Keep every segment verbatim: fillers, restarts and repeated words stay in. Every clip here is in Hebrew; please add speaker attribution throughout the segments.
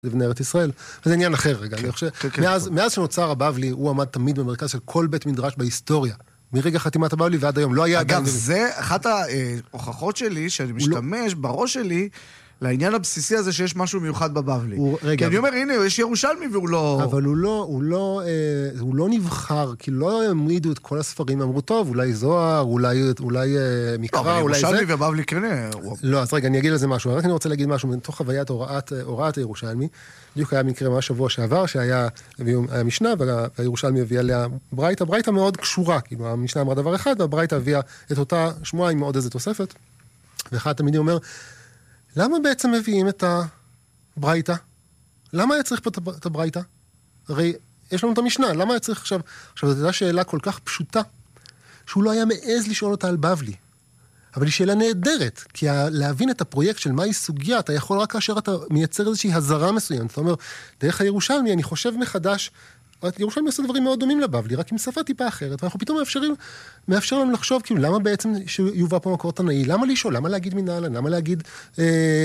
Speaker 1: לבני ארץ ישראל, וזה עניין אחר רגע, אני חושב, מאז שנוצר הבבלי, הוא עמד תמיד במרכז של כל בית מדרש בהיסטוריה, מרגע חתימת הבבלי ועד היום, לא היה...
Speaker 2: אגב, זה אחת ההוכחות שלי, שאני משתמש בראש שלי, לעניין הבסיסי הזה שיש משהו מיוחד בבבלי. כי אני אומר, הנה, יש ירושלמי והוא לא...
Speaker 1: אבל הוא לא, הוא לא, הוא לא נבחר, כי לא העמידו את כל הספרים, אמרו, טוב, אולי זוהר, אולי, אולי מקרא, אולי זה...
Speaker 2: ירושלמי ובבלי קרנה.
Speaker 1: לא, אז רגע, אני אגיד לזה משהו. רק אני רוצה להגיד משהו, מתוך חוויית הוראת הירושלמי, בדיוק היה מקרה מה שבוע שעבר, שהיה המשנה, והירושלמי הביאה עליה ברייתא, ברייתא מאוד קשורה, כאילו, המשנה אמרה דבר אחד, והברייתא הביאה את אותה שמועה עם עוד איזה תוספת. ואחד תמיד אומר, למה בעצם מביאים את הברייתא? למה היה צריך פה את הברייתא? הרי יש לנו את המשנה, למה היה צריך עכשיו? עכשיו, זו הייתה שאלה כל כך פשוטה, שהוא לא היה מעז לשאול אותה על בבלי. אבל היא שאלה נהדרת, כי להבין את הפרויקט של מהי סוגיה, אתה יכול רק כאשר אתה מייצר איזושהי הזרה מסוימת. אתה אומר, דרך הירושלמי, אני חושב מחדש, ירושלמי עושה דברים מאוד דומים לבבלי, רק עם שפה טיפה אחרת, ואנחנו פתאום מאפשרים, מאפשר לנו לחשוב, כאילו, למה בעצם שיובא פה מקור תנאי? למה לשאול? למה להגיד מנהלן? למה להגיד אה,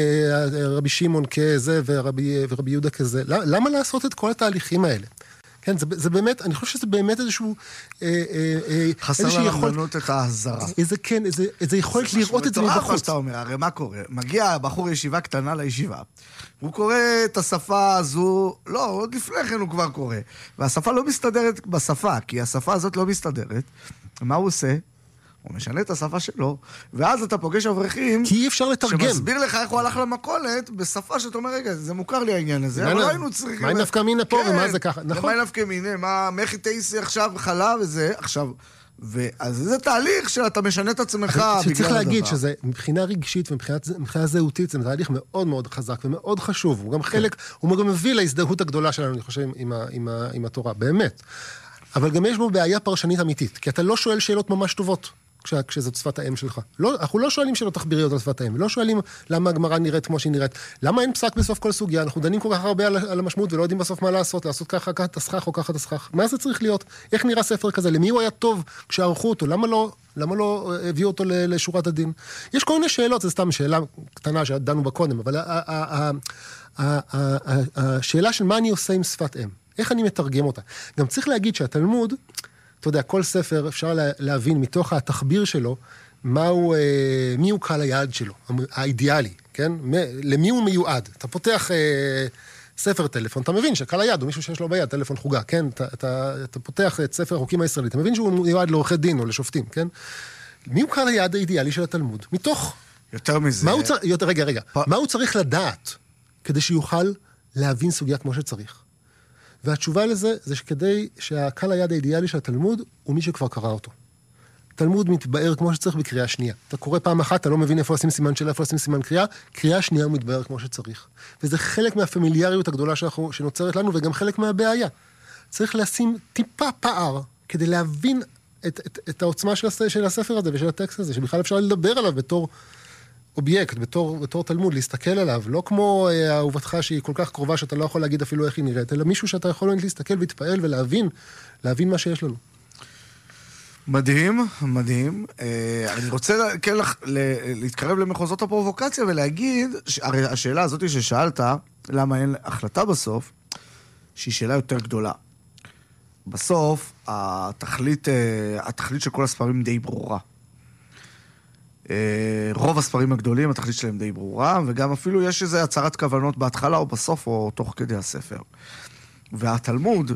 Speaker 1: רבי שמעון כזה ורבי, ורבי יהודה כזה? למה לעשות את כל התהליכים האלה? כן, זה, זה באמת, אני חושב שזה באמת איזשהו... אה, אה,
Speaker 2: חסר לרמנות את ההזרה.
Speaker 1: איזה כן, איזה, איזה יכולת לראות את זה מבחוץ.
Speaker 2: מה שאתה אומר, הרי מה קורה? מגיע בחור ישיבה קטנה לישיבה, הוא קורא את השפה הזו, לא, עוד לפני כן הוא כבר קורא, והשפה לא מסתדרת בשפה, כי השפה הזאת לא מסתדרת. מה הוא עושה? הוא משנה את השפה שלו, ואז אתה פוגש אברכים...
Speaker 1: כי אי אפשר לתרגם.
Speaker 2: שמסביר לך איך הוא הלך למכולת, בשפה שאתה אומר, רגע, זה מוכר לי העניין הזה, אבל לא היינו צריכים...
Speaker 1: מה נפקא מינה פה ומה זה ככה?
Speaker 2: נכון. מה נפקא מינה, מה מחי תייסי עכשיו חלה וזה, עכשיו... ואז זה תהליך שאתה משנה את עצמך בגלל הדבר.
Speaker 1: שצריך להגיד שזה מבחינה רגשית ומבחינה זהותית, זה תהליך מאוד מאוד חזק ומאוד חשוב. הוא גם חלק, הוא גם מביא להזדהות הגדולה שלנו, אני חושב, עם התורה, באמת. אבל גם יש בו בעיה פרשנית אמיתית, כי אתה לא שואל שאלות ממש טובות. כשזאת שפת האם שלך. לא, אנחנו לא שואלים שאלות תחביריות על שפת האם, לא שואלים למה הגמרא נראית כמו שהיא נראית, למה אין פסק בסוף כל סוגיה, אנחנו דנים כל כך הרבה על, על המשמעות ולא יודעים בסוף מה לעשות, לעשות ככה, ככה את הסכך או ככה את הסכך. מה זה צריך להיות? איך נראה ספר כזה? למי הוא היה טוב כשערכו אותו? למה לא, למה לא הביאו אותו לשורת הדין? יש כל מיני שאלות, זה סתם שאלה קטנה שדנו בה קודם, אבל השאלה של מה אני עושה עם שפת אם, איך אני מתרגם אותה? גם צריך להגיד שהתלמוד, אתה יודע, כל ספר אפשר להבין מתוך התחביר שלו, מהו, מי הוא קהל היעד שלו, האידיאלי, כן? למי הוא מיועד? אתה פותח ספר טלפון, אתה מבין שקהל היעד הוא מישהו שיש לו ביד, טלפון חוגה, כן? אתה, אתה, אתה פותח את ספר החוקים הישראלי, אתה מבין שהוא מיועד לעורכי דין או לשופטים, כן? מי הוא קהל היעד האידיאלי של התלמוד? מתוך...
Speaker 2: יותר מזה...
Speaker 1: מה הוא צר... יותר, רגע, רגע. פ... מה הוא צריך לדעת כדי שיוכל להבין סוגיה כמו שצריך? והתשובה לזה, זה שכדי שהקהל היעד האידיאלי של התלמוד, הוא מי שכבר קרא אותו. תלמוד מתבאר כמו שצריך בקריאה שנייה. אתה קורא פעם אחת, אתה לא מבין איפה לשים סימן שאלה, איפה לשים סימן קריאה, קריאה שנייה הוא מתבאר כמו שצריך. וזה חלק מהפמיליאריות הגדולה שאנחנו, שנוצרת לנו, וגם חלק מהבעיה. צריך לשים טיפה פער, כדי להבין את, את, את העוצמה של, של הספר הזה ושל הטקסט הזה, שבכלל אפשר לדבר עליו בתור אובייקט, בתור, בתור תלמוד, להסתכל עליו, לא כמו אהובתך שהיא כל כך קרובה שאתה לא יכול להגיד אפילו איך היא נראית, אלא מישהו שאתה יכול להסתכל ולהתפעל ולהבין, להבין מה שיש לנו.
Speaker 2: מדהים, מדהים. אני רוצה כן להתקרב למחוזות הפרובוקציה ולהגיד, הרי השאלה הזאת ששאלת, למה אין החלטה בסוף, שהיא שאלה יותר גדולה. בסוף, התכלית, התכלית של כל הספרים די ברורה. רוב הספרים הגדולים, התכלית שלהם די ברורה, וגם אפילו יש איזו הצהרת כוונות בהתחלה או בסוף או תוך כדי הספר. והתלמוד,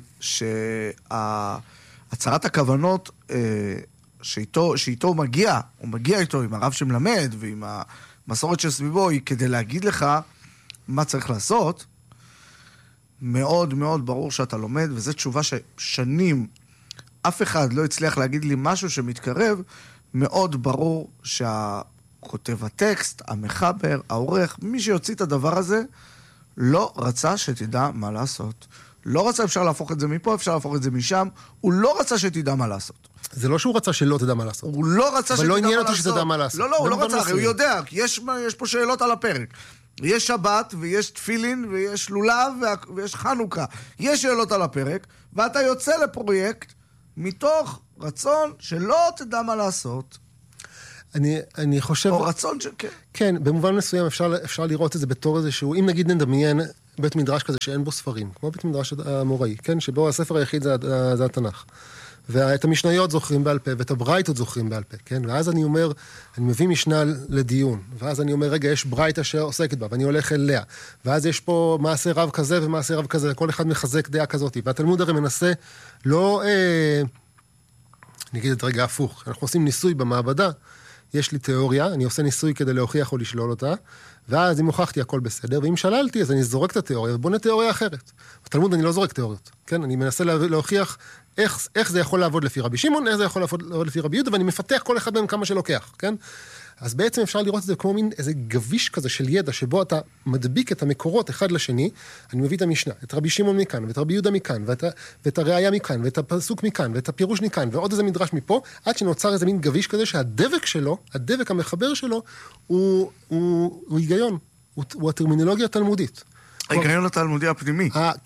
Speaker 2: שהצהרת הכוונות שאיתו, שאיתו מגיע, הוא מגיע איתו עם הרב שמלמד ועם המסורת שסביבו, היא כדי להגיד לך מה צריך לעשות, מאוד מאוד ברור שאתה לומד, וזו תשובה ששנים אף אחד לא הצליח להגיד לי משהו שמתקרב, מאוד ברור שהכותב הטקסט, המחבר, העורך, מי שיוציא את הדבר הזה, לא רצה שתדע מה לעשות. לא רצה, אפשר להפוך את זה מפה, אפשר להפוך את זה משם, הוא לא רצה שתדע מה לעשות.
Speaker 1: זה לא שהוא רצה שלא תדע מה לעשות.
Speaker 2: הוא לא רצה שתדע מה לעשות.
Speaker 1: אבל לא עניין אותו שתדע מה לעשות.
Speaker 2: לא, לא, הוא לא רצה, הרי הוא יודע, כי יש, יש פה שאלות על הפרק. יש שבת, ויש תפילין, ויש לולב, ויש חנוכה. יש שאלות על הפרק, ואתה יוצא לפרויקט מתוך רצון שלא תדע מה לעשות.
Speaker 1: אני, אני חושב...
Speaker 2: או רצון ש... כן.
Speaker 1: כן, במובן מסוים אפשר, אפשר לראות את זה בתור איזשהו, אם נגיד נדמיין בית מדרש כזה שאין בו ספרים, כמו בית מדרש המוראי, כן? שבו הספר היחיד זה, זה התנ"ך. ואת המשניות זוכרים בעל פה, ואת הברייתות זוכרים בעל פה, כן? ואז אני אומר, אני מביא משנה לדיון, ואז אני אומר, רגע, יש ברייתה שעוסקת בה, ואני הולך אליה, ואז יש פה מעשה רב כזה ומעשה רב כזה, כל אחד מחזק דעה כזאת, והתלמוד הרי מנסה לא, אה, אני אגיד את רגע הפוך, אנחנו עושים ניסוי במעבדה, יש לי תיאוריה, אני עושה ניסוי כדי להוכיח או לשלול אותה, ואז אם הוכחתי הכל בסדר, ואם שללתי, אז אני זורק את התיאוריה, ובונה תיאוריה אחרת. בתלמוד אני לא זורק תיאוריות, כן? אני מנסה להוכיח איך, איך זה יכול לעבוד לפי רבי שמעון, איך זה יכול לעבוד לפי רבי יהודה, ואני מפתח כל אחד מהם כמה שלוקח, כן? אז בעצם אפשר לראות את זה כמו מין איזה גביש כזה של ידע, שבו אתה מדביק את המקורות אחד לשני, אני מביא את המשנה, את רבי שמעון מכאן, ואת רבי יהודה מכאן, ואת, ואת הראיה מכאן, ואת הפסוק מכאן, ואת הפירוש מכאן, ועוד איזה מדרש מפה, עד שנוצר איזה מין גביש כזה שהדבק שלו, הדבק המחבר שלו, הוא, הוא, הוא היגיון, הוא, הוא הטרמינולוגיה התלמודית.
Speaker 2: ההיגיון התלמודי הפנימי.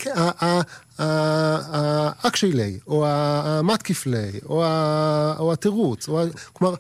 Speaker 1: האקשילי, או המתקיפלי, או התירוץ, כלומר,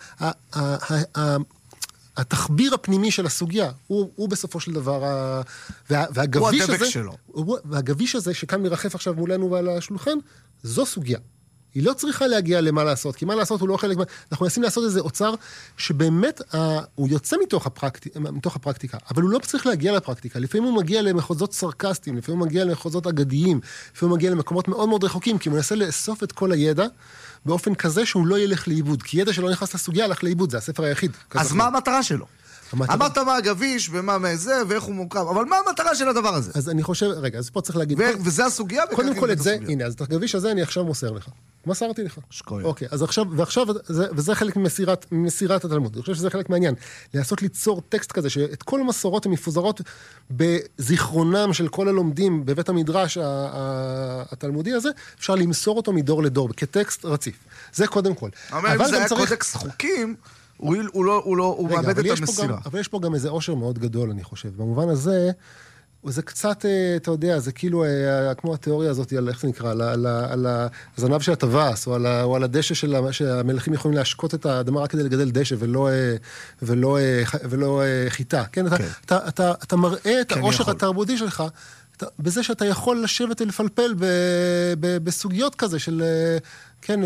Speaker 1: התחביר הפנימי של הסוגיה, הוא בסופו של דבר,
Speaker 2: הוא הדבק שלו.
Speaker 1: והגביש הזה שכאן מרחף עכשיו מולנו ועל השולחן, זו סוגיה. היא לא צריכה להגיע למה לעשות, כי מה לעשות הוא לא חלק, אנחנו מנסים לעשות איזה אוצר שבאמת אה, הוא יוצא מתוך, הפרקט... מתוך הפרקטיקה, אבל הוא לא צריך להגיע לפרקטיקה, לפעמים הוא מגיע למחוזות סרקסטיים, לפעמים הוא מגיע למחוזות אגדיים, לפעמים הוא מגיע למקומות מאוד מאוד רחוקים, כי הוא מנסה לאסוף את כל הידע, באופן כזה שהוא לא ילך לאיבוד, כי ידע שלא נכנס לסוגיה הלך לאיבוד, זה הספר היחיד.
Speaker 2: אז מה המטרה שלו? אמרת מה הגביש ומה מזה ואיך הוא מורכב, אבל מה המטרה של הדבר הזה?
Speaker 1: אז אני חושב, רגע, אז פה צריך להגיד...
Speaker 2: וזה הסוגיה?
Speaker 1: קודם כל את זה, הנה, אז את הגביש הזה אני עכשיו מוסר לך. מסרתי לך.
Speaker 2: שקויה.
Speaker 1: אוקיי, אז עכשיו, ועכשיו, וזה חלק ממסירת, ממסירת התלמוד. אני חושב שזה חלק מעניין. לנסות ליצור טקסט כזה, שאת כל המסורות הן מפוזרות בזיכרונם של כל הלומדים בבית המדרש התלמודי הזה, אפשר למסור אותו מדור לדור, כטקסט רציף. זה קודם כל.
Speaker 2: אבל אם זה היה קודקס חוקים, הוא, הוא לא, הוא לא, הוא מאבד את המסירה.
Speaker 1: גם, אבל יש פה גם איזה עושר מאוד גדול, אני חושב. במובן הזה, זה קצת, אתה יודע, זה כאילו, כמו התיאוריה הזאת, על איך זה נקרא, על, על, על הזנב של הטווס, או על, או על הדשא של, שהמלכים יכולים להשקות את האדמה רק כדי לגדל דשא, ולא, ולא, ולא חיטה. כן? כן. אתה, אתה, אתה, אתה מראה את כן העושר התרבותי שלך, בזה שאתה יכול לשבת ולפלפל ב, ב, בסוגיות כזה של, כן,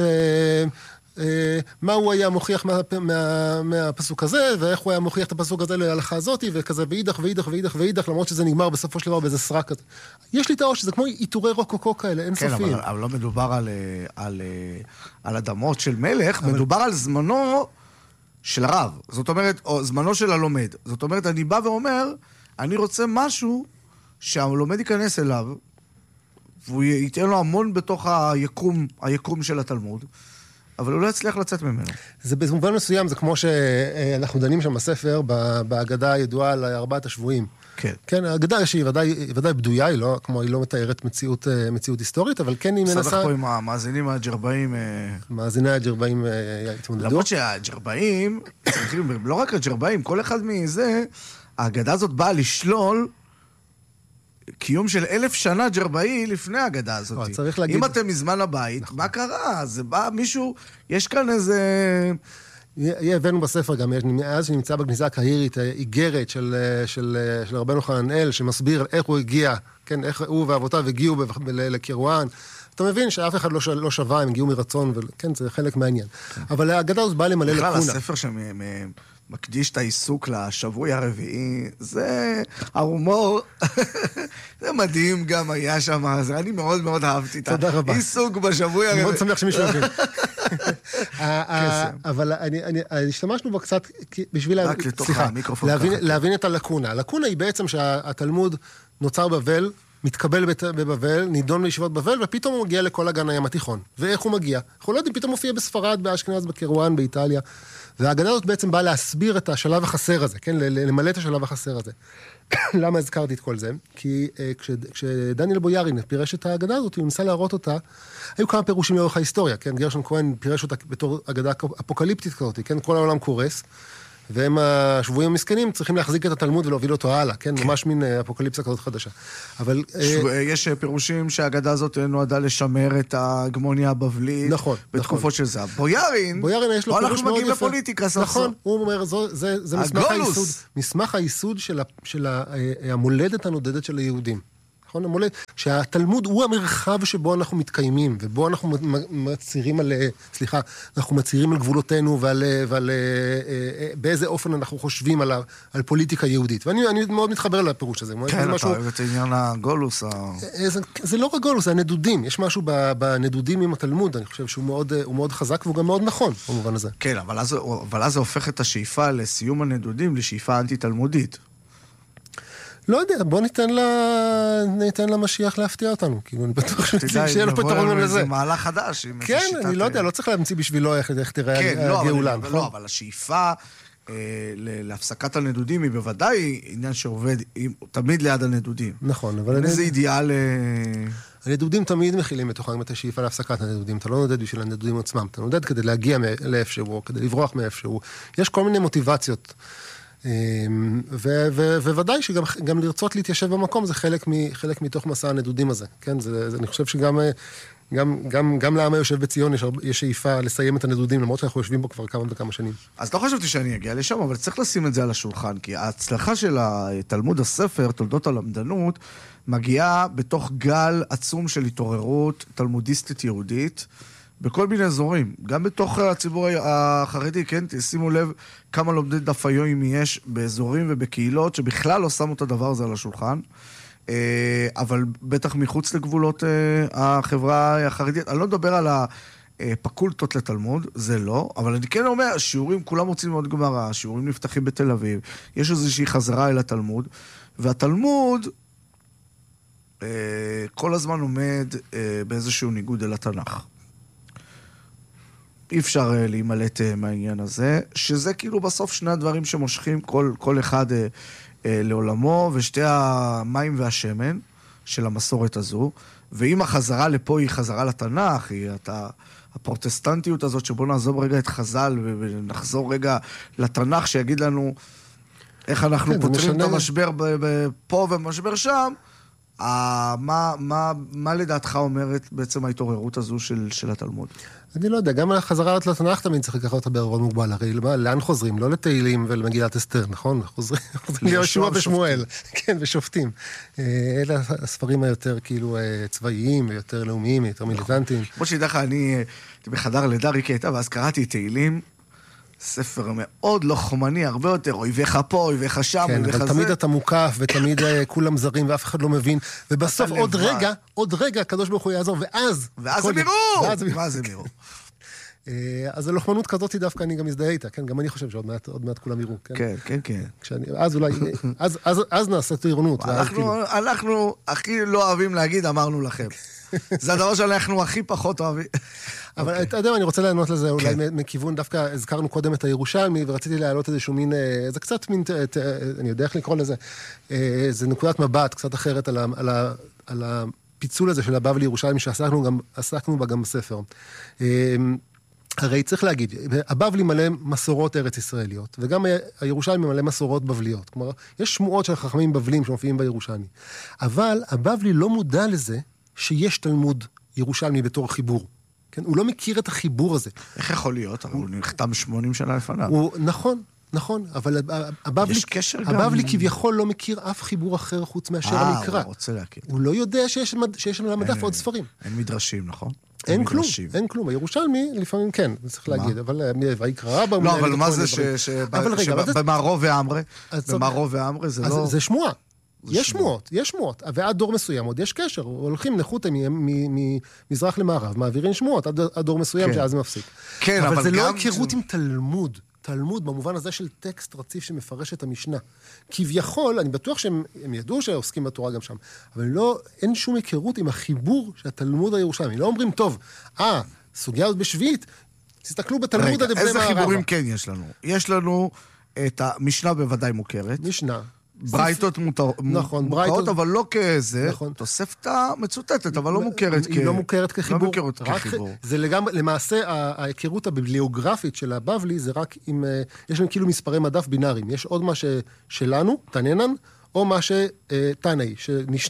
Speaker 1: מה הוא היה מוכיח מה, מה, מהפסוק הזה, ואיך הוא היה מוכיח את הפסוק הזה להלכה הזאת, וכזה ואידך ואידך ואידך ואידך, למרות שזה נגמר בסופו של דבר באיזה סרק כזה. יש לי את האוש, זה כמו איתורי רוקוקו כאלה, אין
Speaker 2: כן,
Speaker 1: סופיים.
Speaker 2: אבל, אבל לא מדובר על, על, על אדמות של מלך, אבל... מדובר על זמנו של הרב. זאת אומרת, או זמנו של הלומד. זאת אומרת, אני בא ואומר, אני רוצה משהו שהלומד ייכנס אליו, והוא ייתן לו המון בתוך היקום, היקום של התלמוד, אבל הוא לא יצליח לצאת ממנו.
Speaker 1: זה במובן מסוים, זה כמו שאנחנו דנים שם בספר, בהגדה הידועה על ארבעת השבועים.
Speaker 2: כן.
Speaker 1: כן, ההגדה שהיא ודאי, ודאי בדויה, היא לא, כמו היא לא מתארת מציאות, מציאות היסטורית, אבל כן היא מנסה...
Speaker 2: סדח פה עם המאזינים הג'רבאים...
Speaker 1: מאזיני הג'רבאים התמודדו.
Speaker 2: למרות שהג'רבאים, צריכים, לא רק הג'רבאים, כל אחד מזה, ההגדה הזאת באה לשלול קיום של אלף שנה ג'רבאי לפני ההגדה הזאת.
Speaker 1: צריך להגיד...
Speaker 2: אם אתם מזמן הבית, נכון. מה קרה? זה בא מישהו, יש כאן איזה...
Speaker 1: הבאנו בספר גם, מאז שנמצא בגניזה הקהירית, איגרת של, של, של רבנו חננאל, שמסביר איך הוא הגיע, כן, איך הוא ואבותיו הגיעו לקרואן. אתה מבין שאף אחד לא, לא שווה, הם הגיעו מרצון, וכן, זה חלק מהעניין. כן. אבל ההגדה הזאת באה למלא לקונה.
Speaker 2: בכלל, הספר שמקדיש את העיסוק לשבועי הרביעי, זה ההומור, זה מדהים גם היה שם, אז אני מאוד מאוד אהבתי את העיסוק בשבועי הרביעי.
Speaker 1: מאוד שמח שמישהו מבין. אבל אני השתמשנו בו קצת בשביל להבין את הלקונה. הלקונה היא בעצם שהתלמוד נוצר בבל, מתקבל בבבל, נידון בישיבות בבל, ופתאום הוא מגיע לכל אגן הים התיכון. ואיך הוא מגיע? אנחנו לא יודעים, פתאום מופיע בספרד, באשכנז, בקרואן, באיטליה. וההגדה הזאת בעצם באה להסביר את השלב החסר הזה, כן? למלא את השלב החסר הזה. למה הזכרתי את כל זה? כי כש, כשדניאל בויארין פירש את ההגדה הזאת, הוא ניסה להראות אותה, היו כמה פירושים לאורך ההיסטוריה, כן? גרשון כהן פירש אותה בתור הגדה אפוקליפטית כזאת, כן? כל העולם קורס, והם השבויים המסכנים צריכים להחזיק את התלמוד ולהוביל אותו הלאה, כן? ממש מין אפוקליפסה כזאת חדשה. אבל...
Speaker 2: יש פירושים שהאגדה הזאת נועדה לשמר את ההגמוניה הבבלית.
Speaker 1: נכון.
Speaker 2: בתקופות של זה. בויארין,
Speaker 1: בויארין יש לו פירוש מאוד יפה.
Speaker 2: אנחנו מגיעים לפוליטיקה סוף סוף.
Speaker 1: נכון, הוא אומר, זה מסמך הייסוד, מסמך הייסוד של המולדת הנודדת של היהודים. נכון? המולדת, שהתלמוד הוא המרחב שבו אנחנו מתקיימים, ובו אנחנו מצהירים על, סליחה, אנחנו מצהירים על גבולותינו, ועל, ועל באיזה אופן אנחנו חושבים על, על פוליטיקה יהודית. ואני אני מאוד מתחבר לפירוש הזה.
Speaker 2: כן, אתה אוהב את עניין הגולוס.
Speaker 1: זה, זה לא רק גולוס, זה הנדודים. יש משהו בנדודים עם התלמוד, אני חושב שהוא מאוד, הוא מאוד חזק, והוא גם מאוד נכון, במובן הזה.
Speaker 2: כן, אבל אז, אבל אז זה הופך את השאיפה לסיום הנדודים, לשאיפה אנטי-תלמודית.
Speaker 1: לא יודע, בוא ניתן לה, ניתן למשיח להפתיע אותנו, כאילו אני בטוח שיהיה לו פתרון לזה.
Speaker 2: זה מהלך חדש.
Speaker 1: כן, אני לא יודע, לא צריך להמציא בשבילו איך תראה הגאולה.
Speaker 2: לא, אבל השאיפה להפסקת הנדודים היא בוודאי עניין שעובד תמיד ליד הנדודים.
Speaker 1: נכון, אבל...
Speaker 2: איזה אידיאל...
Speaker 1: הנדודים תמיד מכילים בתוכם את השאיפה להפסקת הנדודים. אתה לא נודד בשביל הנדודים עצמם, אתה נודד כדי להגיע לאיפשהו, כדי לברוח מאיפשהו. יש כל מיני מוטיבציות. וודאי שגם לרצות להתיישב במקום זה חלק מתוך מסע הנדודים הזה, כן? אני חושב שגם גם לעם היושב בציון יש שאיפה לסיים את הנדודים, למרות שאנחנו יושבים בו כבר כמה וכמה שנים.
Speaker 2: אז לא חשבתי שאני אגיע לשם, אבל צריך לשים את זה על השולחן, כי ההצלחה של התלמוד הספר, תולדות הלמדנות, מגיעה בתוך גל עצום של התעוררות תלמודיסטית יהודית, בכל מיני אזורים, גם בתוך הציבור החרדי, כן, שימו לב כמה לומדי דף היומי יש באזורים ובקהילות שבכלל לא שמו את הדבר הזה על השולחן, אבל בטח מחוץ לגבולות החברה החרדית. אני לא מדבר על הפקולטות לתלמוד, זה לא, אבל אני כן אומר, השיעורים, כולם רוצים מאוד גמרא, השיעורים נפתחים בתל אביב, יש איזושהי חזרה אל התלמוד, והתלמוד כל הזמן עומד באיזשהו ניגוד אל התנ"ך. אי אפשר uh, להימלט uh, מהעניין הזה, שזה כאילו בסוף שני הדברים שמושכים כל, כל אחד uh, uh, לעולמו, ושתי המים והשמן של המסורת הזו, ואם החזרה לפה היא חזרה לתנ"ך, היא אתה, הפרוטסטנטיות הזאת שבוא נעזוב רגע את חז"ל, ונחזור רגע לתנ"ך שיגיד לנו איך אנחנו כן, פותרים את המשבר פה ומשבר שם, Uh, מה, מה, מה לדעתך אומרת בעצם ההתעוררות הזו של, של התלמוד?
Speaker 1: אני לא יודע, גם החזרה לתנ"ך תמיד צריך לקחת אותה בערבון מוגבל, הרי לאן חוזרים? לא לתהילים ולמגילת אסתר, נכון? חוזרים ליהושע ושמואל, כן, ושופטים. אלה הספרים היותר כאילו צבאיים, יותר לאומיים, יותר מיליטנטיים.
Speaker 2: כמו שידע לך, אני הייתי בחדר לידה ריקי הייתה, ואז קראתי תהילים, ספר מאוד לוחמני, הרבה יותר, אויביך פה, אויביך שם,
Speaker 1: כן,
Speaker 2: אויביך זה.
Speaker 1: אבל תמיד אתה מוקף, ותמיד כולם זרים, ואף אחד לא מבין, ובסוף עוד רגע, עוד רגע, הקדוש ברוך הוא יעזור, ואז...
Speaker 2: ואז הם יראו! ואז הם יראו.
Speaker 1: אז הלוחמנות כזאת היא דווקא, אני גם מזדהה איתה, כן? גם אני חושב שעוד מעט, עוד מעט כולם יראו, כן?
Speaker 2: כן, כן, כן.
Speaker 1: כשאני, אז אולי, אז, אז, אז נעשה טירונות.
Speaker 2: אנחנו, אנחנו הכי לא אוהבים להגיד, אמרנו לכם. זה הדבר שאנחנו הכי פחות אוהבים.
Speaker 1: אבל אתה יודע, אני רוצה לענות לזה אולי מכיוון, דווקא הזכרנו קודם את הירושלמי, ורציתי להעלות איזשהו מין, זה קצת מין, אני יודע איך לקרוא לזה, זה נקודת מבט קצת אחרת על הפיצול הזה של הבבלי ירושלמי, שעסקנו בה גם בספר. הרי צריך להגיד, הבבלי מלא מסורות ארץ ישראליות, וגם הירושלמי מלא מסורות בבליות. כלומר, יש שמועות של חכמים בבלים שמופיעים בירושלמי. אבל הבבלי לא מודע לזה שיש תלמוד ירושלמי בתור חיבור. כן? הוא לא מכיר את החיבור הזה.
Speaker 2: איך יכול להיות? הוא נחתם שמונים שנה לפניו.
Speaker 1: הוא, נכון, נכון, אבל הבבלי,
Speaker 2: יש קשר גם...
Speaker 1: הבבלי כביכול לא מכיר אף חיבור אחר חוץ מאשר
Speaker 2: אה,
Speaker 1: המקרא.
Speaker 2: הוא רוצה להכיר.
Speaker 1: הוא לא יודע שיש, שיש על המדף עוד ספרים.
Speaker 2: אין מדרשים, נכון?
Speaker 1: אין כלום, אין כלום. הירושלמי לפעמים כן, צריך להגיד, אבל ויקרא רבא...
Speaker 2: לא, אבל מה זה שבמערוב ואמרי? במערוב ואמרי זה לא...
Speaker 1: זה שמועה. יש שמועות, יש שמועות, ועד דור מסוים עוד יש קשר, הולכים נחותם ממזרח למערב, מעבירים שמועות עד דור מסוים שאז זה מפסיק.
Speaker 2: כן,
Speaker 1: אבל זה לא היכרות עם תלמוד, תלמוד במובן הזה של טקסט רציף שמפרש את המשנה. כביכול, אני בטוח שהם ידעו שעוסקים בתורה גם שם, אבל לא, אין שום היכרות עם החיבור של התלמוד הירושלמי. לא אומרים, טוב, אה, סוגיה עוד בשביעית, תסתכלו בתלמוד הדברי מערבה.
Speaker 2: איזה חיבורים כן יש לנו? יש לנו את המשנה בוודאי מוכרת.
Speaker 1: משנה.
Speaker 2: ברייתות מוכרות, אבל לא כזה. תוספתא מצוטטת, אבל לא מוכרת כחיבור.
Speaker 1: היא לא מוכרת כחיבור.
Speaker 2: לא מוכרת כחיבור.
Speaker 1: זה לגמרי, למעשה, ההיכרות הביבליוגרפית של הבבלי, זה רק אם, יש להם כאילו מספרי מדף בינאריים. יש עוד מה ששלנו, תננן, או מה שתנאי, שמשנה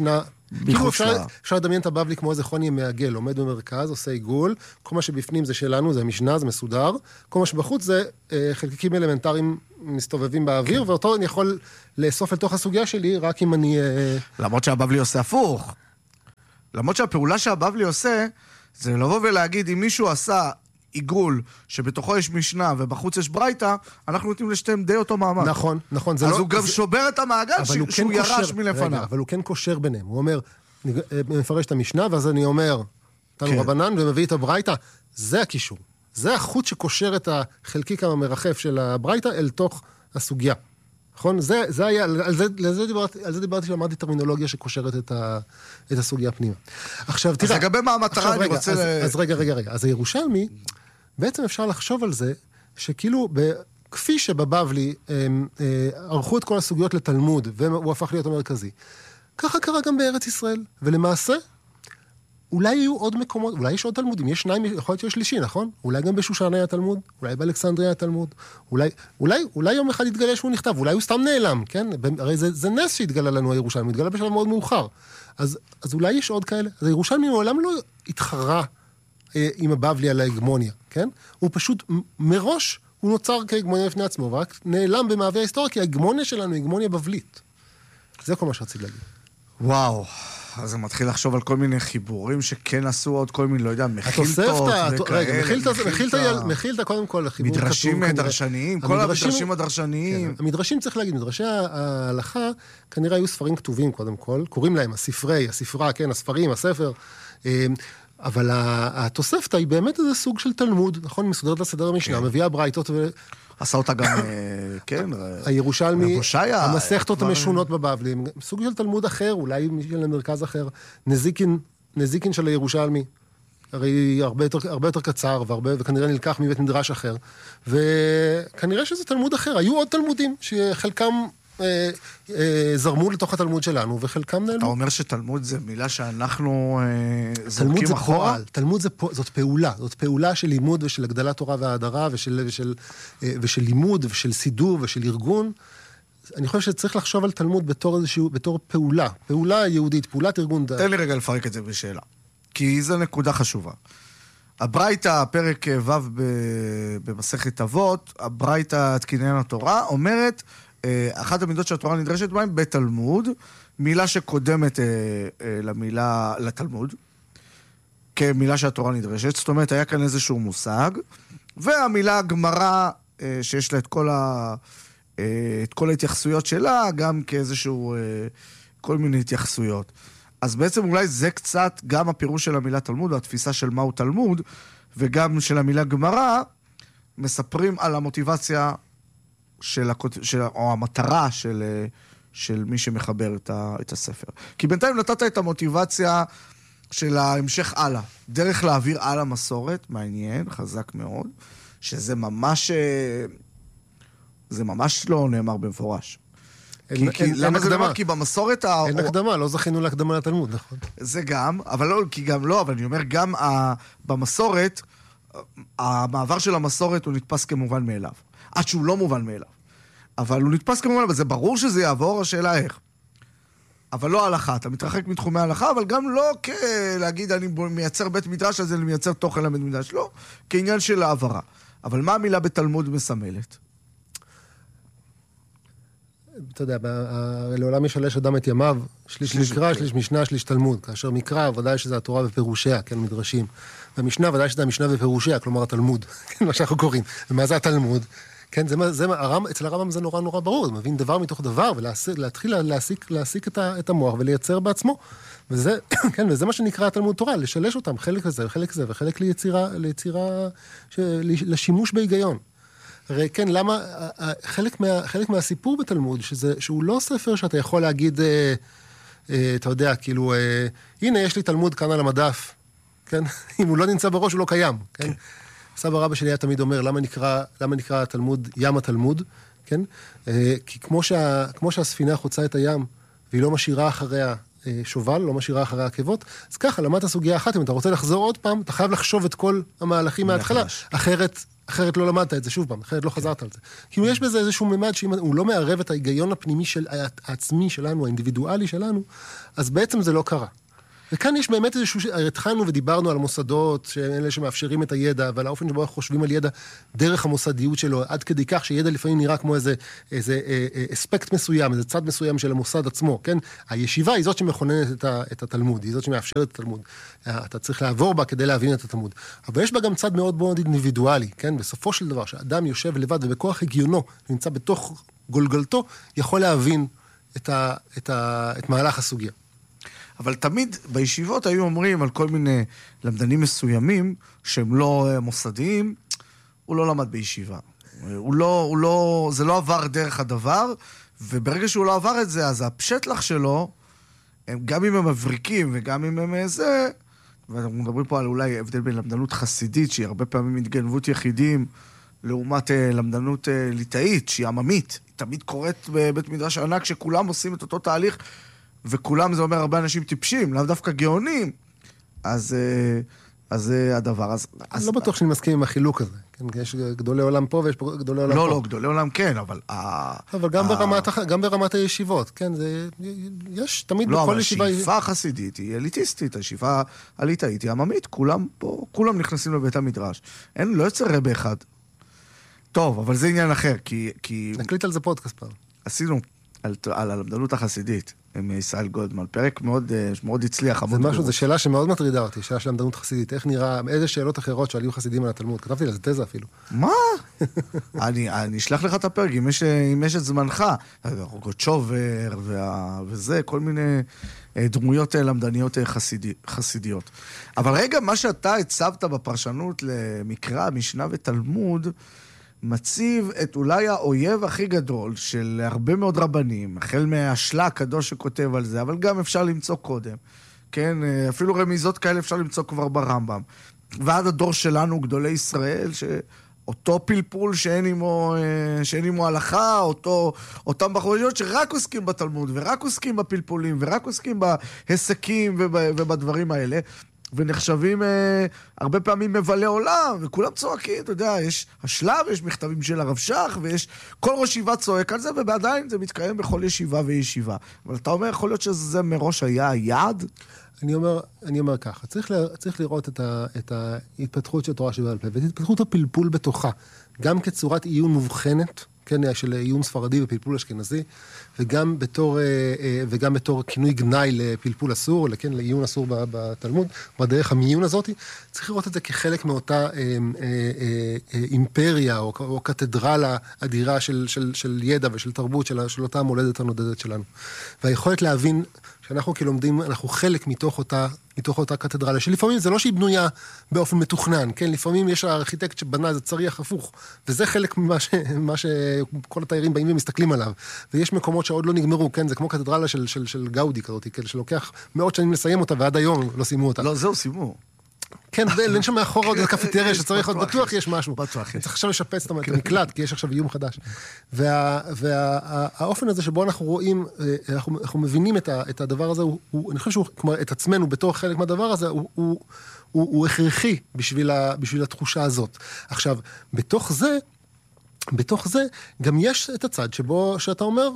Speaker 1: כאילו אפשר, אפשר לדמיין את הבבלי כמו איזה חוני מעגל, עומד במרכז, עושה עיגול, כל מה שבפנים זה שלנו, זה משנה, זה מסודר, כל מה שבחוץ זה אה, חלקיקים אלמנטריים מסתובבים באוויר, כן. ואותו אני יכול לאסוף לתוך הסוגיה שלי, רק אם אני... אה...
Speaker 2: למרות שהבבלי עושה הפוך. למרות שהפעולה שהבבלי עושה, זה לבוא ולהגיד, אם מישהו עשה עיגול, שבתוכו יש משנה ובחוץ יש ברייתא, אנחנו נותנים לשתיהם די אותו מעמד.
Speaker 1: נכון, נכון.
Speaker 2: אז לא, הוא גם זה... שובר את המעגל ש... שהוא כן ירש קושר, מלפניו. רגע,
Speaker 1: אבל הוא כן קושר ביניהם. הוא אומר, אני מפרש את המשנה, ואז אני אומר, תנו כן. רבנן, ומביא את הברייתא. זה הקישור. זה החוט שקושר את החלקיק המרחף של הברייתא אל תוך הסוגיה. נכון? זה, זה היה, על זה, על זה דיברתי, על זה דיברתי שלמדתי טרמינולוגיה שקושרת את, ה, את הסוגיה פנימה. עכשיו, תראה...
Speaker 2: אז לגבי מה המטרה, אני
Speaker 1: רגע,
Speaker 2: רוצה...
Speaker 1: אז, ל... אז רגע, רגע, רגע. אז הירושלמי, בעצם אפשר לחשוב על זה, שכאילו, ב, כפי שבבבלי, הם, אה, ערכו את כל הסוגיות לתלמוד, והוא הפך להיות המרכזי. ככה קרה גם בארץ ישראל. ולמעשה, אולי יהיו עוד מקומות, אולי יש עוד תלמודים, יש שניים, יכול להיות שיש שלישי, נכון? אולי גם בשושן היה תלמוד, אולי באלכסנדריה היה תלמוד, אולי, אולי, אולי יום אחד יתגלה שהוא נכתב, אולי הוא סתם נעלם, כן? הרי זה, זה נס שהתגלה לנו הירושלמי, התגלה בשלב מאוד מאוחר. אז, אז אולי יש עוד כאלה. אז הירושלמי מעולם לא התחרה אה, עם הבבלי על ההגמוניה, כן? הוא פשוט, מראש, הוא נוצר כהגמוניה לפני עצמו, ורק נעלם במעבר ההיסטוריה, כי ההגמוניה שלנו היא הגמוניה בבלית. זה כל מה שרציתי להגיד.
Speaker 2: וואו. אז אני מתחיל לחשוב על כל מיני חיבורים שכן עשו עוד כל מיני, לא יודע, מחילתות וכאלה.
Speaker 1: מחילתה קודם כל לחיבור
Speaker 2: כתוב. מדרשים דרשניים, כל המדרשים הדרשניים.
Speaker 1: המדרשים צריך להגיד, מדרשי ההלכה כנראה היו ספרים כתובים קודם כל, קוראים להם הספרי, הספרה, כן, הספרים, הספר, אבל התוספתא היא באמת איזה סוג של תלמוד, נכון? מסודרת לסדר המשנה, מביאה ברייתות ו...
Speaker 2: עשה אותה גם, כן,
Speaker 1: הירושלמי, המסכתות המשונות בבבלי, סוג של תלמוד אחר, אולי של מרכז אחר, נזיקין, נזיקין של הירושלמי, הרי הרבה יותר, הרבה יותר קצר, והרבה, וכנראה נלקח מבית מדרש אחר, וכנראה שזה תלמוד אחר, היו עוד תלמודים שחלקם אה, אה, זרמו לתוך התלמוד שלנו, וחלקם נעלמו.
Speaker 2: אתה אומר שתלמוד זה מילה שאנחנו אה, זורקים אחורה?
Speaker 1: פועל, תלמוד זה, זאת פעולה, זאת פעולה של לימוד ושל הגדלת תורה והאדרה, ושל, ושל, אה, ושל לימוד ושל סידור ושל ארגון. אני חושב שצריך לחשוב על תלמוד בתור איזשהו, בתור פעולה, פעולה יהודית, פעולת ארגון.
Speaker 2: תן לי רגע לפרק את זה בשאלה, כי זו נקודה חשובה. הברייתא, פרק ו' במסכת אבות, הברייתא תקניין התורה, אומרת, אחת המידות שהתורה נדרשת בהם, בתלמוד, מילה שקודמת אה, אה, למילה, לתלמוד, כמילה שהתורה נדרשת, זאת אומרת, היה כאן איזשהו מושג, והמילה הגמרא, אה, שיש לה את כל, ה, אה, את כל ההתייחסויות שלה, גם כאיזשהו, אה, כל מיני התייחסויות. אז בעצם אולי זה קצת גם הפירוש של המילה תלמוד, התפיסה של מהו תלמוד, וגם של המילה גמרא, מספרים על המוטיבציה של, של, או המטרה של, של מי שמחבר את, ה, את הספר. כי בינתיים נתת את המוטיבציה של ההמשך הלאה, דרך להעביר על המסורת, מעניין, חזק מאוד, שזה ממש, זה ממש לא נאמר במפורש.
Speaker 1: אין,
Speaker 2: כי,
Speaker 1: אין,
Speaker 2: כי,
Speaker 1: אין
Speaker 2: למה
Speaker 1: הקדמה.
Speaker 2: זה נאמר? כי במסורת...
Speaker 1: אין ה... הקדמה, לא זכינו להקדמה לתלמוד, נכון?
Speaker 2: זה גם, אבל לא, כי גם לא, אבל אני אומר, גם ה, במסורת, המעבר של המסורת הוא נתפס כמובן מאליו. עד שהוא לא מובן מאליו. אבל הוא נתפס כמובן, אבל זה ברור שזה יעבור, השאלה איך. אבל לא הלכה, אתה מתרחק מתחומי ההלכה, אבל גם לא כלהגיד, אני מייצר בית מדרש, אז אני מייצר תוכן לבית מדרש, לא, כעניין של העברה. אבל מה המילה בתלמוד מסמלת?
Speaker 1: אתה יודע, לעולם ישלש אדם את ימיו, שליש מקרא, שליש משנה, שליש תלמוד. כאשר מקרא, ודאי שזה התורה ופירושיה, כן, מדרשים. והמשנה, ודאי שזה המשנה ופירושיה, כלומר התלמוד, כן, מה שאנחנו קוראים. ומה זה התלמוד? כן, זה, זה, הרם, אצל הרמב"ם זה נורא נורא ברור, זה מבין דבר מתוך דבר, ולהתחיל להסיק, להסיק את, ה, את המוח ולייצר בעצמו. וזה, כן, וזה מה שנקרא התלמוד תורה, לשלש אותם, חלק לזה וחלק זה, וחלק ליצירה, ליצירה, ש, לשימוש בהיגיון. הרי כן, למה, חלק, מה, חלק מהסיפור בתלמוד, שזה, שהוא לא ספר שאתה יכול להגיד, אה, אה, אתה יודע, כאילו, אה, הנה, יש לי תלמוד כאן על המדף, כן? אם הוא לא נמצא בראש, הוא לא קיים, כן? כן. סבא רבא שלי היה תמיד אומר, למה נקרא, למה נקרא התלמוד ים התלמוד, כן? אה, כי כמו, שה, כמו שהספינה חוצה את הים, והיא לא משאירה אחריה, שובל, לא משאירה אחרי עקבות, אז ככה, למדת סוגיה אחת, אם אתה רוצה לחזור עוד פעם, אתה חייב לחשוב את כל המהלכים מההתחלה, אחרת, אחרת לא למדת את זה שוב פעם, אחרת לא חזרת על זה. כאילו יש בזה איזשהו ממד שאם הוא לא מערב את ההיגיון הפנימי של העצמי שלנו, האינדיבידואלי שלנו, אז בעצם זה לא קרה. וכאן יש באמת איזשהו, התחלנו ודיברנו על מוסדות, שהם אלה שמאפשרים את הידע, ועל האופן שבו אנחנו חושבים על ידע דרך המוסדיות שלו, עד כדי כך שידע לפעמים נראה כמו איזה, איזה אה, אה, אספקט מסוים, איזה צד מסוים של המוסד עצמו, כן? הישיבה היא זאת שמכוננת את, ה, את התלמוד, היא זאת שמאפשרת את התלמוד. אתה צריך לעבור בה כדי להבין את התלמוד. אבל יש בה גם צד מאוד מאוד אינדיבידואלי, כן? בסופו של דבר, שאדם יושב לבד ובכוח הגיונו, נמצא בתוך גולגלתו, יכול להבין את, ה, את, ה, את מהלך הסוגיה.
Speaker 2: אבל תמיד בישיבות היו אומרים על כל מיני למדנים מסוימים, שהם לא מוסדיים, הוא לא למד בישיבה. הוא לא, הוא לא, זה לא עבר דרך הדבר, וברגע שהוא לא עבר את זה, אז הפשטלח שלו, הם, גם אם הם מבריקים וגם אם הם זה, ואנחנו מדברים פה על אולי הבדל בין למדנות חסידית, שהיא הרבה פעמים התגנבות יחידים, לעומת למדנות ליטאית, שהיא עממית. היא תמיד קורית בבית מדרש ענק, שכולם עושים את אותו תהליך, וכולם, זה אומר, הרבה אנשים טיפשים, לאו דווקא גאונים, אז, אז זה הדבר. אז, אז
Speaker 1: לא בטוח שאני מסכים עם החילוק הזה. כן, יש גדולי עולם פה ויש פה גדולי עולם
Speaker 2: לא,
Speaker 1: פה.
Speaker 2: לא, לא, גדולי עולם כן, אבל...
Speaker 1: אבל גם, ה... ברמת, גם ברמת הישיבות, כן, זה... יש תמיד
Speaker 2: לא,
Speaker 1: בכל ישיבה...
Speaker 2: לא, אבל השאיפה החסידית היא אליטיסטית, השאיפה הליטאית היא עממית, כולם פה, כולם נכנסים לבית המדרש. אין, לא יוצא רבה אחד. טוב, אבל זה עניין אחר, כי... כי...
Speaker 1: נקליט על זה פודקאסט פעם.
Speaker 2: עשינו על, על הלמדנות החסידית. עם ישראל גולדמן, פרק מאוד, מאוד הצליח.
Speaker 1: זה משהו, זו שאלה שמאוד מטרידה אותי, שאלה של למדנות חסידית. איך נראה, איזה שאלות אחרות שעליו חסידים על התלמוד? כתבתי לזה תזה אפילו.
Speaker 2: מה? אני, אני אשלח לך את הפרק, אם יש, אם יש את זמנך. גוצ'ובר וזה, כל מיני דמויות למדניות חסידי, חסידיות. אבל רגע, מה שאתה הצבת בפרשנות למקרא, משנה ותלמוד, מציב את אולי האויב הכי גדול של הרבה מאוד רבנים, החל מהשלה הקדוש שכותב על זה, אבל גם אפשר למצוא קודם, כן? אפילו רמיזות כאלה אפשר למצוא כבר ברמב"ם. ועד הדור שלנו, גדולי ישראל, שאותו פלפול שאין עמו, שאין עמו הלכה, אותו, אותם בחוריות שרק עוסקים בתלמוד, ורק עוסקים בפלפולים, ורק עוסקים בהסקים ובדברים האלה, ונחשבים אה, הרבה פעמים מבלי עולם, וכולם צועקים, אתה יודע, יש השלב, יש מכתבים של הרב שך, ויש כל ראש ישיבה צועק על זה, ועדיין זה מתקיים בכל ישיבה וישיבה. אבל אתה אומר, יכול להיות שזה מראש היה היעד?
Speaker 1: אני אומר, אני אומר ככה, צריך, ל, צריך לראות את, ה, את ההתפתחות של תורה שבעל פה, ואת התפתחות הפלפול בתוכה, גם כצורת עיון מובחנת, כן, של עיון ספרדי ופלפול אשכנזי, וגם בתור, וגם בתור כינוי גנאי לפלפול אסור, כן, לעיון אסור בתלמוד, בדרך המיון הזאת, צריך לראות את זה כחלק מאותה אימפריה, או, או קתדרלה אדירה של, של, של ידע ושל תרבות, של, של אותה המולדת הנודדת שלנו. והיכולת להבין שאנחנו כלומדים, אנחנו חלק מתוך אותה, מתוך אותה קתדרלה, שלפעמים זה לא שהיא בנויה באופן מתוכנן, כן? לפעמים יש הארכיטקט שבנה, זה צריח הפוך, וזה חלק ממה ש, מה שכל התיירים באים ומסתכלים עליו. ויש מקומות שעוד לא נגמרו, כן? זה כמו קתדרלה של, של, של גאודי כזאת, כן? שלוקח מאות שנים לסיים אותה, ועד היום לא סיימו אותה.
Speaker 2: לא, זהו, סיימו.
Speaker 1: כן, אין שם מאחור עוד קפיטריה שצריך עוד, בטוח יש משהו. צריך עכשיו לשפץ את המקלט, כי יש עכשיו איום חדש. והאופן הזה שבו אנחנו רואים, אנחנו מבינים את הדבר הזה, אני חושב שהוא, כלומר, את עצמנו בתור חלק מהדבר הזה, הוא הכרחי בשביל התחושה הזאת. עכשיו, בתוך זה, בתוך זה, גם יש את הצד שבו, שאתה אומר,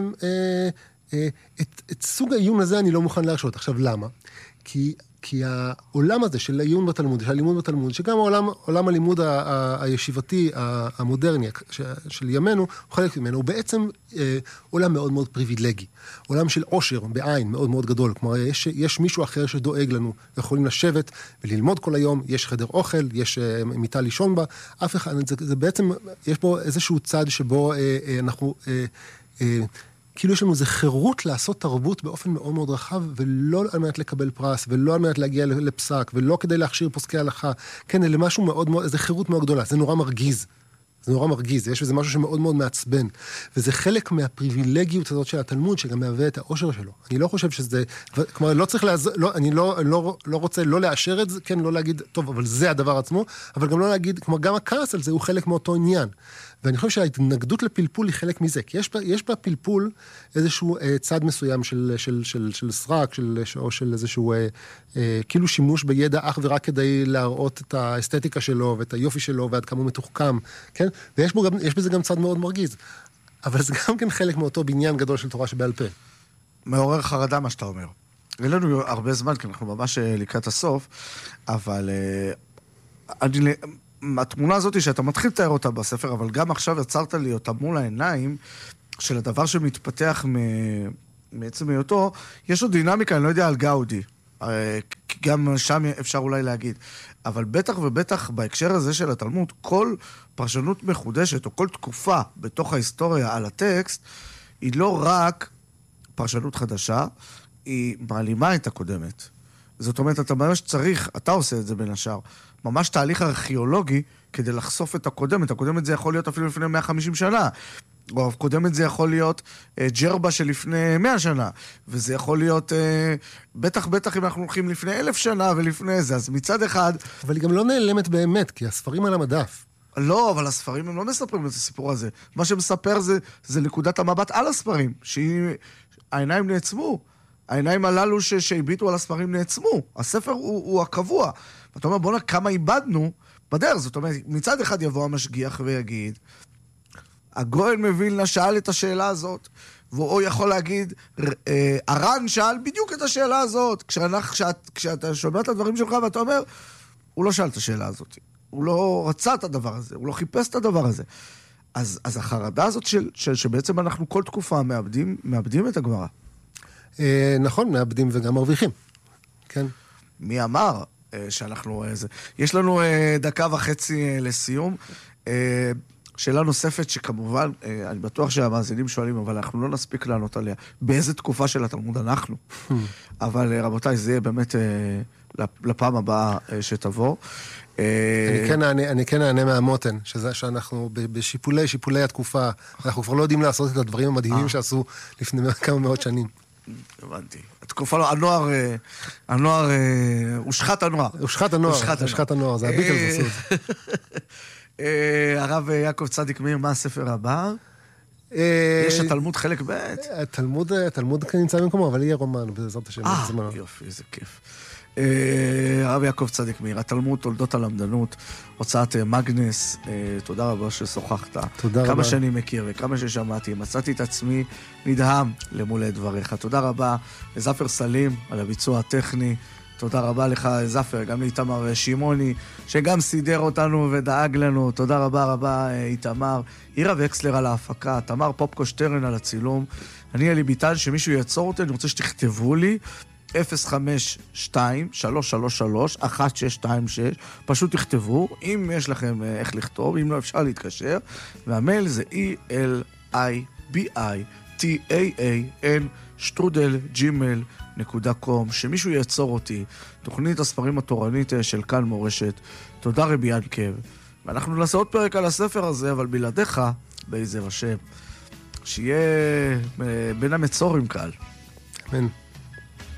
Speaker 1: את סוג העיון הזה אני לא מוכן להרשות. עכשיו, למה? כי כי העולם הזה של העיון בתלמוד, של הלימוד בתלמוד, שגם העולם, עולם הלימוד ה- ה- הישיבתי, ה- המודרני של ימינו, הוא חלק ממנו, הוא בעצם אה, עולם מאוד מאוד פריבילגי. עולם של עושר, בעין, מאוד מאוד גדול. כלומר, יש, יש מישהו אחר שדואג לנו, יכולים לשבת וללמוד כל היום, יש חדר אוכל, יש אה, מיטה לישון בה, אף אחד, זה, זה בעצם, יש פה איזשהו צד שבו אה, אה, אנחנו... אה, אה, כאילו יש לנו איזו חירות לעשות תרבות באופן מאוד מאוד רחב, ולא על מנת לקבל פרס, ולא על מנת להגיע לפסק, ולא כדי להכשיר פוסקי הלכה. כן, אלא משהו מאוד מאוד, איזו חירות מאוד גדולה. זה נורא מרגיז. זה נורא מרגיז. יש בזה משהו שמאוד מאוד מעצבן. וזה חלק מהפריבילגיות הזאת של התלמוד, שגם מהווה את האושר שלו. אני לא חושב שזה, כלומר, לא צריך לעזור, לא, אני לא, לא, לא רוצה לא לאשר את זה, כן, לא להגיד, טוב, אבל זה הדבר עצמו, אבל גם לא להגיד, כלומר, גם הכעס על זה הוא חלק מאותו עניין. ואני חושב שההתנגדות לפלפול היא חלק מזה, כי יש, יש בפלפול איזשהו אה, צד מסוים של, של, של, של סרק, של, או של איזשהו אה, אה, כאילו שימוש בידע אך ורק כדי להראות את האסתטיקה שלו, ואת היופי שלו, ועד כמה הוא מתוחכם, כן? ויש בו גם, יש בזה גם צד מאוד מרגיז. אבל זה גם כן חלק מאותו בניין גדול של תורה שבעל פה.
Speaker 2: מעורר חרדה מה שאתה אומר. אין לנו הרבה זמן, כי אנחנו ממש לקראת הסוף, אבל אני, התמונה הזאת היא שאתה מתחיל לתאר אותה בספר, אבל גם עכשיו יצרת לי אותה מול העיניים, של הדבר שמתפתח מעצם היותו, יש לו דינמיקה, אני לא יודע על גאודי, גם שם אפשר אולי להגיד, אבל בטח ובטח בהקשר הזה של התלמוד, כל פרשנות מחודשת, או כל תקופה בתוך ההיסטוריה על הטקסט, היא לא רק פרשנות חדשה, היא מעלימה את הקודמת. זאת אומרת, אתה ממש צריך, אתה עושה את זה בין השאר, ממש תהליך ארכיאולוגי כדי לחשוף את הקודמת. הקודמת זה יכול להיות אפילו לפני מאה וחמישים שנה, או הקודמת זה יכול להיות אה, ג'רבה שלפני מאה שנה, וזה יכול להיות, אה, בטח בטח אם אנחנו הולכים לפני אלף שנה ולפני זה, אז מצד אחד... אבל היא גם לא נעלמת באמת, כי הספרים על המדף. לא, אבל הספרים הם לא מספרים את הסיפור הזה. מה שמספר זה, זה נקודת המבט על הספרים, שהעיניים נעצמו. העיניים הללו ש... שהביטו על הספרים נעצמו. הספר הוא, הוא הקבוע. ואתה אומר, בוא נראה כמה איבדנו בדרך. זאת אומרת, מצד אחד יבוא המשגיח ויגיד, הגואל מווילנה שאל את השאלה הזאת, והוא יכול להגיד, הר"ן שאל בדיוק את השאלה הזאת. כשאנחנו, כשאת, כשאתה שומע את הדברים שלך ואתה אומר, הוא לא שאל את השאלה הזאת. הוא לא רצה את הדבר הזה, הוא לא חיפש את הדבר הזה. אז, אז החרדה הזאת של, של, שבעצם אנחנו כל תקופה מאבדים, מאבדים את הגמרא.
Speaker 1: אה, נכון, מאבדים וגם מרוויחים. כן.
Speaker 2: מי אמר אה, שאנחנו... אה, זה... יש לנו אה, דקה וחצי אה, לסיום. אה, שאלה נוספת שכמובן, אה, אני בטוח שהמאזינים שואלים, אבל אנחנו לא נספיק לענות עליה. באיזה תקופה של התלמוד אנחנו? אבל אה, רבותיי, זה יהיה באמת אה, לפעם הבאה אה, שתבוא.
Speaker 1: אני כן אענה, אני כן אענה מהמותן, שזה שאנחנו בשיפולי, שיפולי התקופה, אנחנו כבר לא יודעים לעשות את הדברים המדהימים שעשו לפני כמה מאות שנים.
Speaker 2: הבנתי. התקופה לא, הנוער, הנוער, הושחת הנוער.
Speaker 1: הושחת הנוער, הושחת הנוער, זה הביטלס עשו את זה.
Speaker 2: הרב יעקב צדיק מאיר, מה הספר הבא? יש התלמוד חלק ב'?
Speaker 1: התלמוד, התלמוד נמצא במקומו, אבל יהיה רומן, בעזרת השם.
Speaker 2: אה, יופי, איזה כיף. הרב יעקב צדיק מאיר, התלמוד תולדות הלמדנות, הוצאת מגנס, תודה רבה ששוחחת.
Speaker 1: תודה רבה.
Speaker 2: כמה שאני מכיר וכמה ששמעתי, מצאתי את עצמי נדהם למול דבריך. תודה רבה לזפר סלים על הביצוע הטכני, תודה רבה לך זפר, גם לאיתמר שמעוני, שגם סידר אותנו ודאג לנו, תודה רבה רבה איתמר, עירה וקסלר על ההפקה, תמר פופקו שטרן על הצילום, אני אלי ביטל, שמישהו יעצור אותי, אני רוצה שתכתבו לי, אפס חמש שתיים שלוש שלוש שלוש אחת שש שתיים שש, פשוט תכתבו, אם יש לכם איך לכתוב, אם לא אפשר להתקשר, והמייל זה e-l-i-b-i-t-a-a-n שטרודל ג'ימייל נקודה קום, שמישהו יעצור אותי, תוכנית הספרים התורנית של כאן מורשת, תודה רבי ינקב, ואנחנו נעשה עוד פרק על הספר הזה, אבל בלעדיך, בעזר השם, שיהיה בין המצורים קל.
Speaker 1: אמן.